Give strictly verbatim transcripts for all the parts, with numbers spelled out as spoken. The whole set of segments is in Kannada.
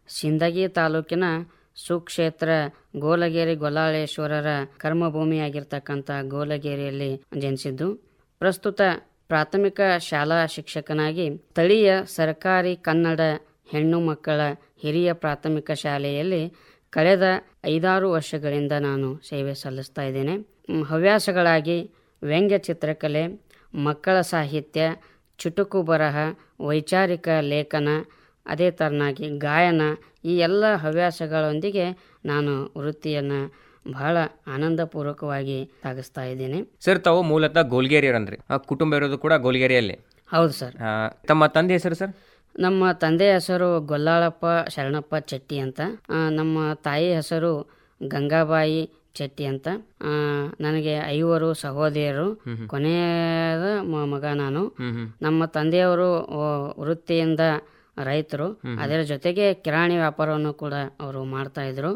ಸಿಂದಗಿ ತಾಲೂಕಿನ ಸುಕ್ಷೇತ್ರ ಗೋಲಗೇರಿ ಗೊಲ್ಲಾಳೇಶ್ವರರ ಕರ್ಮಭೂಮಿಯಾಗಿರ್ತಕ್ಕಂಥ ಗೋಲಗೇರಿಯಲ್ಲಿ ಜನಿಸಿದ್ದು. ಪ್ರಸ್ತುತ ಪ್ರಾಥಮಿಕ ಶಾಲಾ ಶಿಕ್ಷಕನಾಗಿ ಸ್ಥಳೀಯ ಸರ್ಕಾರಿ ಕನ್ನಡ ಹೆಣ್ಣು ಮಕ್ಕಳ ಹಿರಿಯ ಪ್ರಾಥಮಿಕ ಶಾಲೆಯಲ್ಲಿ ಕಳೆದ ಐದಾರು ವರ್ಷಗಳಿಂದ ನಾನು ಸೇವೆ ಸಲ್ಲಿಸ್ತಾ ಇದ್ದೇನೆ. ಹವ್ಯಾಸಗಳಾಗಿ ವ್ಯಂಗ್ಯ ಚಿತ್ರಕಲೆ, ಮಕ್ಕಳ ಸಾಹಿತ್ಯ, ಚುಟುಕು ಬರಹ, ವೈಚಾರಿಕ ಲೇಖನ, ಅದೇ ಥರನಾಗಿ ಗಾಯನ, ಈ ಎಲ್ಲ ಹವ್ಯಾಸಗಳೊಂದಿಗೆ ನಾನು ವೃತ್ತಿಯನ್ನು ಬಹಳ ಆನಂದಪೂರ್ವಕವಾಗಿ ಸಾಗಿಸ್ತಾ ಇದ್ದೇನೆ. ಸರ್, ತಾವು ಮೂಲತಃ ಗೋಲ್ಗೇರಿಯರಂದ್ರಿ, ಕುಟುಂಬ ಇರೋದು ಕೂಡ ಗೋಲ್ಗೇರಿಯಲ್ಲಿ? ಹೌದು ಸರ್. ತಮ್ಮ ತಂದೆ ಹೆಸರು ಸರ್? ನಮ್ಮ ತಂದೆ ಹೆಸರು ಗೊಲ್ಲಾಳಪ್ಪ ಶರಣಪ್ಪ ಚೆಟ್ಟಿ ಅಂತ. ನಮ್ಮ ತಾಯಿ ಹೆಸರು ಗಂಗಾಬಾಯಿ ಚೆಟ್ಟಿ ಅಂತ. ನನಗೆ ಐವರು ಸಹೋದರಿಯರು, ಕೊನೆಯದ ಮಗ ನಾನು. ನಮ್ಮ ತಂದೆಯವರು ವೃತ್ತಿಯಿಂದ ರೈತರು, ಅದರ ಜೊತೆಗೆ ಕಿರಾಣಿ ವ್ಯಾಪಾರವನ್ನು ಕೂಡ ಅವರು ಮಾಡ್ತಾ ಇದ್ರು.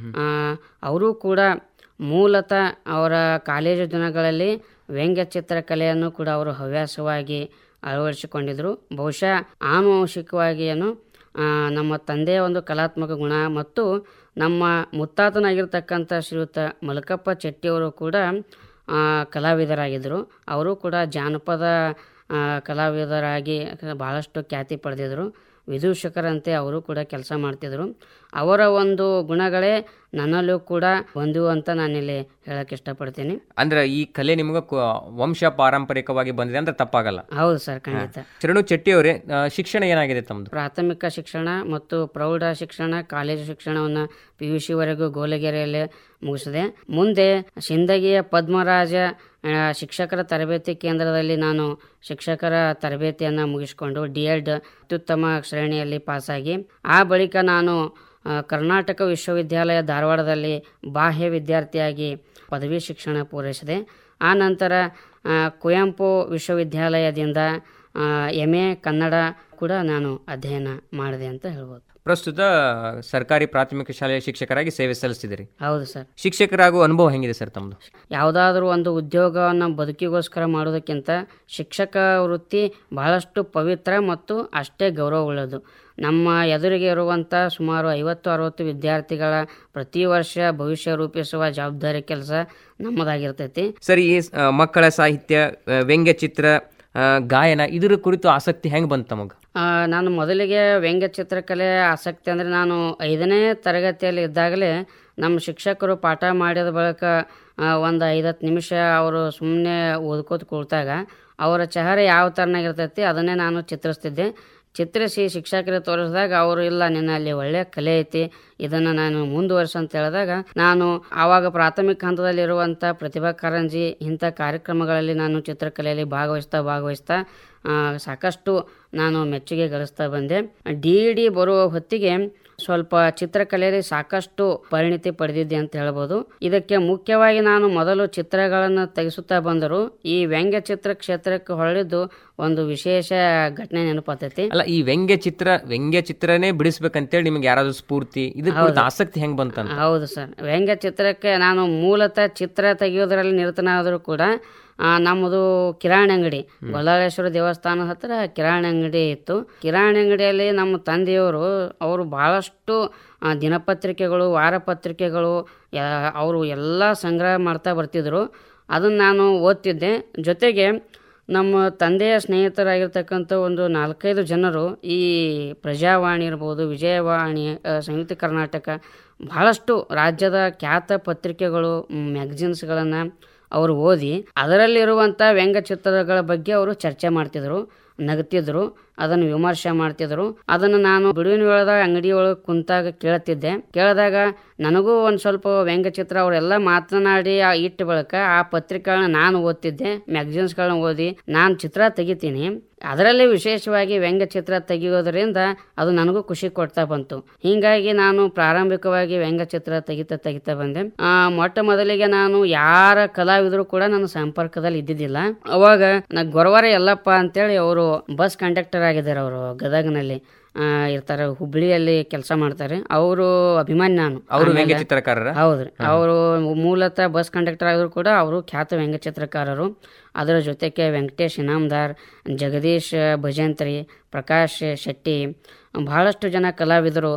ಅವರು ಕೂಡ ಮೂಲತಃ ಅವರ ಕಾಲೇಜು ದಿನಗಳಲ್ಲಿ ವ್ಯಂಗ್ಯ ಚಿತ್ರಕಲೆಯನ್ನು ಕೂಡ ಅವರು ಹವ್ಯಾಸವಾಗಿ ಅಳವಡಿಸಿಕೊಂಡಿದ್ರು. ಬಹುಶಃ ಆನುವಂಶಿಕವಾಗಿ ಏನು ನಮ್ಮ ತಂದೆಯ ಒಂದು ಕಲಾತ್ಮಕ ಗುಣ ಮತ್ತು ನಮ್ಮ ಮುತ್ತಾತನಾಗಿರ್ತಕ್ಕಂಥ ಶ್ರೀಯುತ ಮಲಕಪ್ಪ ಚೆಟ್ಟಿಯವರು ಕೂಡ ಕಲಾವಿದರಾಗಿದ್ದರು. ಅವರು ಕೂಡ ಜಾನಪದ ಕಲಾವಿದರಾಗಿ ಬಹಳಷ್ಟು ಖ್ಯಾತಿ ಪಡೆದಿದ್ದರು. ವಿದೂಷಕರಂತೆ ಅವರು ಕೂಡ ಕೆಲಸ ಮಾಡ್ತಿದ್ರು. ಅವರ ಒಂದು ಗುಣಗಳೇ ನನ್ನಲ್ಲೂ ಕೂಡ ಬಂದವು ಅಂತ ನಾನಿಲ್ಲಿ ಹೇಳಕ್ಕೆ ಇಷ್ಟಪಡ್ತೀನಿ. ಅಂದ್ರೆ ಈ ಕಲೆ ನಿಮ್ಗೆ ವಂಶ ಪಾರಂಪರಿಕವಾಗಿ ಬಂದಿದೆ ಅಂದ್ರೆ ತಪ್ಪಾಗಲ್ಲ? ಹೌದು ಸರ್, ಖಂಡಿತ. ಶರಣು ಚೆಟ್ಟಿ ಅವರೇ, ಶಿಕ್ಷಣ ಏನಾಗಿದೆ ತಮ್ಮದು? ಪ್ರಾಥಮಿಕ ಶಿಕ್ಷಣ ಮತ್ತು ಪ್ರೌಢ ಶಿಕ್ಷಣ, ಕಾಲೇಜು ಶಿಕ್ಷಣವನ್ನು ಪಿ ಯು ಸಿವರೆಗೂ ಗೋಲಗೇರಿಯಲ್ಲೇ ಮುಗಿಸಿದೆ. ಮುಂದೆ ಸಿಂದಗಿಯ ಪದ್ಮರಾಜ ಶಿಕ್ಷಕರ ತರಬೇತಿ ಕೇಂದ್ರದಲ್ಲಿ ನಾನು ಶಿಕ್ಷಕರ ತರಬೇತಿಯನ್ನು ಮುಗಿಸಿಕೊಂಡು ಡಿ ಎಡ್ ಅತ್ಯುತ್ತಮ ಶ್ರೇಣಿಯಲ್ಲಿ ಪಾಸಾಗಿ, ಆ ಬಳಿಕ ನಾನು ಕರ್ನಾಟಕ ವಿಶ್ವವಿದ್ಯಾಲಯ ಧಾರವಾಡದಲ್ಲಿ ಬಾಹ್ಯ ವಿದ್ಯಾರ್ಥಿಯಾಗಿ ಪದವಿ ಶಿಕ್ಷಣ ಪೂರೈಸಿದೆ. ಆ ನಂತರ ಕುವೆಂಪು ವಿಶ್ವವಿದ್ಯಾಲಯದಿಂದ ಎಮ್ ಎ ಕನ್ನಡ ಕೂಡ ನಾನು ಅಧ್ಯಯನ ಮಾಡಿದೆ ಅಂತ ಹೇಳ್ಬೋದು. ಪ್ರಸ್ತುತ ಸರ್ಕಾರಿ ಪ್ರಾಥಮಿಕ ಶಾಲೆಯ ಶಿಕ್ಷಕರಾಗಿ ಸೇವೆ ಸಲ್ಲಿಸಿದಿರಿ? ಹೌದು ಸರ್. ಶಿಕ್ಷಕರಾಗುವ ಅನುಭವ ಹೆಂಗಿದೆ ಸರ್ ತಮ್ಮದು? ಯಾವುದಾದ್ರೂ ಒಂದು ಉದ್ಯೋಗವನ್ನು ಬದುಕಿಗೋಸ್ಕರ ಮಾಡೋದಕ್ಕಿಂತ ಶಿಕ್ಷಕ ವೃತ್ತಿ ಬಹಳಷ್ಟು ಪವಿತ್ರ ಮತ್ತು ಅಷ್ಟೇ ಗೌರವವುಳ್ಳದು. ನಮ್ಮ ಎದುರಿಗೆ ಇರುವಂಥ ಸುಮಾರು ಐವತ್ತು ಅರವತ್ತು ವಿದ್ಯಾರ್ಥಿಗಳ ಪ್ರತಿ ವರ್ಷ ಭವಿಷ್ಯ ರೂಪಿಸುವ ಜವಾಬ್ದಾರಿ ಕೆಲಸ ನಮ್ಮದಾಗಿರ್ತೈತಿ. ಸರಿ, ಈ ಮಕ್ಕಳ ಸಾಹಿತ್ಯ, ವ್ಯಂಗ್ಯ ಚಿತ್ರ, ಗಾಯನ ಇದರ ಕುರಿತು ಆಸಕ್ತಿ ಹೆಂಗೆ ಬಂತು ತಮಗೆ? ನಾನು ಮೊದಲಿಗೆ ವ್ಯಂಗ್ಯ ಚಿತ್ರಕಲೆ ಆಸಕ್ತಿ ಅಂದರೆ ನಾನು ಐದನೇ ತರಗತಿಯಲ್ಲಿ ಇದ್ದಾಗಲೇ ನಮ್ಮ ಶಿಕ್ಷಕರು ಪಾಠ ಮಾಡಿದ ಬಳಿಕ ಒಂದು ಐದತ್ತು ನಿಮಿಷ ಅವರು ಸುಮ್ಮನೆ ಓದ್ಕೋತ ಕೂತಾಗ ಅವರ ಚಹರೆ ಯಾವ ಥರನಾಗಿರ್ತೈತಿ ಅದನ್ನೇ ನಾನು ಚಿತ್ರಿಸ್ತಿದ್ದೆ. ಚಿತ್ರಿಸಿ ಶಿಕ್ಷಕರಿಗೆ ತೋರಿಸಿದಾಗ ಅವರು ಇಲ್ಲ, ನಿನ್ನಲ್ಲಿ ಒಳ್ಳೆಯ ಕಲೆ ಐತಿ, ಇದನ್ನು ನಾನು ಮುಂದುವರ್ಸು ಅಂತ ಹೇಳಿದಾಗ ನಾನು ಆವಾಗ ಪ್ರಾಥಮಿಕ ಹಂತದಲ್ಲಿರುವಂಥ ಪ್ರತಿಭಾ ಕಾರಂಜಿ ಇಂಥ ಕಾರ್ಯಕ್ರಮಗಳಲ್ಲಿ ನಾನು ಚಿತ್ರಕಲೆಯಲ್ಲಿ ಭಾಗವಹಿಸ್ತಾ ಭಾಗವಹಿಸ್ತಾ ಸಾಕಷ್ಟು ನಾನು ಮೆಚ್ಚುಗೆ ಗಳಿಸ್ತಾ ಬಂದೆ. ಡಿ ಡಿ ಬರುವ ಹೊತ್ತಿಗೆ ಸ್ವಲ್ಪ ಚಿತ್ರಕಲೆಯಲ್ಲಿ ಸಾಕಷ್ಟು ಪರಿಣಿತಿ ಪಡೆದಿದ್ದೆ ಅಂತ ಹೇಳ್ಬೋದು. ಇದಕ್ಕೆ ಮುಖ್ಯವಾಗಿ ನಾನು ಮೊದಲು ಚಿತ್ರಗಳನ್ನು ತೆಗೆಸುತ್ತಾ ಬಂದರು. ಈ ವ್ಯಂಗ್ಯ ಚಿತ್ರ ಕ್ಷೇತ್ರಕ್ಕೆ ಹೊರಳಿದ್ದು ಒಂದು ವಿಶೇಷ ಘಟನೆ ನೆನಪಾತೈತಿ. ಅಲ್ಲ, ಈ ವ್ಯಂಗ್ಯ ಚಿತ್ರ ವ್ಯಂಗ್ಯ ಚಿತ್ರನೇ ಬಿಡಿಸ್ಬೇಕಂತೇಳಿ ನಿಮ್ಗೆ ಯಾರಾದ್ರೂ ಸ್ಫೂರ್ತಿ, ಇದ್ರ ಆಸಕ್ತಿ ಹೆಂಗ್ ಬಂತ? ಹೌದು ಸರ್, ವ್ಯಂಗ್ಯ ಚಿತ್ರಕ್ಕೆ ನಾನು ಮೂಲತಃ ಚಿತ್ರ ತೆಗೆಯೋದ್ರಲ್ಲಿ ನಿರತನಾದರೂ ಕೂಡ ನಮ್ಮದು ಕಿರಾಣಿ ಅಂಗಡಿ, ಗೊಲ್ಲಾಳೇಶ್ವರ ದೇವಸ್ಥಾನ ಹತ್ರ ಕಿರಾಣಿ ಅಂಗಡಿ ಇತ್ತು. ಕಿರಾಣಿ ಅಂಗಡಿಯಲ್ಲಿ ನಮ್ಮ ತಂದೆಯವರು ಅವರು ಬಹಳಷ್ಟು ದಿನಪತ್ರಿಕೆಗಳು, ವಾರಪತ್ರಿಕೆಗಳು ಅವರು ಎಲ್ಲ ಸಂಗ್ರಹ ಮಾಡ್ತಾ ಬರ್ತಿದ್ರು. ಅದನ್ನು ನಾನು ಓದ್ತಿದ್ದೆ. ಜೊತೆಗೆ ನಮ್ಮ ತಂದೆಯ ಸ್ನೇಹಿತರಾಗಿರ್ತಕ್ಕಂಥ ಒಂದು ನಾಲ್ಕೈದು ಜನರು ಈ ಪ್ರಜಾವಾಣಿ ಇರ್ಬೋದು, ವಿಜಯವಾಣಿ, ಸಂಯುಕ್ತ ಕರ್ನಾಟಕ, ಬಹಳಷ್ಟು ರಾಜ್ಯದ ಖ್ಯಾತ ಪತ್ರಿಕೆಗಳು, ಮ್ಯಾಗಝಿನ್ಸ್ಗಳನ್ನು ಅವರು ಓದಿ ಅದರಲ್ಲಿರುವಂಥ ವ್ಯಂಗ್ಯ ಚಿತ್ರಗಳ ಬಗ್ಗೆ ಅವರು ಚರ್ಚೆ ಮಾಡ್ತಿದ್ರು, ನಗ್ತಿದ್ರು, ಅದನ್ನು ವಿಮರ್ಶೆ ಮಾಡ್ತಿದ್ರು. ಅದನ್ನು ನಾನು ಬಿಡುವಿನ ವೇಳೆದಾಗ ಅಂಗಡಿಯೊಳಗೆ ಕುಂತಾಗ ಕೇಳ್ತಿದ್ದೆ. ಕೇಳಿದಾಗ ನನಗೂ ಒಂದು ಸ್ವಲ್ಪ ವ್ಯಂಗ್ಯ ಚಿತ್ರ ಅವರೆಲ್ಲ ಮಾತನಾಡಿ ಆ ಇಟ್ಟ ಬಳಿಕ ಆ ಪತ್ರಿಕೆಗಳನ್ನ ನಾನು ಓದ್ತಿದ್ದೆ, ಮ್ಯಾಗಝಿನ್ಸ್ಗಳನ್ನ ಓದಿ ನಾನು ಚಿತ್ರ ತೆಗಿತೀನಿ. ಅದರಲ್ಲಿ ವಿಶೇಷವಾಗಿ ವ್ಯಂಗ್ಯ ಚಿತ್ರ ತೆಗೆಯೋದ್ರಿಂದ ಅದು ನನಗೂ ಖುಷಿ ಕೊಡ್ತಾ ಬಂತು. ಹೀಗಾಗಿ ನಾನು ಪ್ರಾರಂಭಿಕವಾಗಿ ವ್ಯಂಗ್ಯ ಚಿತ್ರ ತೆಗಿತಾ ತೆಗಿತಾ ಬಂದೆ. ಆ ಮೊಟ್ಟ ಮೊದಲಿಗೆ ನಾನು ಯಾರ ಕಲಾವಿದರು ಕೂಡ ನನ್ನ ಸಂಪರ್ಕದಲ್ಲಿ ಇದ್ದಿದ್ದಿಲ್ಲ. ಅವಾಗ ನಾ ಗೊರವರ ಯಲ್ಲಪ್ಪ ಅಂತೇಳಿ ಅವರು ಬಸ್ ಕಂಡಕ್ಟರ್ ಆಗಿದ್ದಾರೆ. ಅವರು ಗದಗ್ನಲ್ಲಿ ಇರ್ತಾರೆ, ಹುಬ್ಳಿಯಲ್ಲಿ ಕೆಲಸ ಮಾಡ್ತಾರೆ. ಅವರು ಅಭಿಮಾನಿ ನಾನು. ಅವರು ವ್ಯಂಗ್ಯ ಚಿತ್ರಕಾರರ? ಹೌದ್ರಿ, ಅವರು ಮೂಲತಃ ಬಸ್ ಕಂಡಕ್ಟರ್ ಆಗಿದ್ರು ಕೂಡ ಅವರು ಖ್ಯಾತ ವ್ಯಂಗ್ಯ ಚಿತ್ರಕಾರರು. ಅದರ ಜೊತೆಗೆ ವೆಂಕಟೇಶ್ ಇನಾಮದಾರ್, ಜಗದೀಶ್ ಭಜಂತ್ರಿ, ಪ್ರಕಾಶ್ ಶೆಟ್ಟಿ, ಬಹಳಷ್ಟು ಜನ ಕಲಾವಿದರು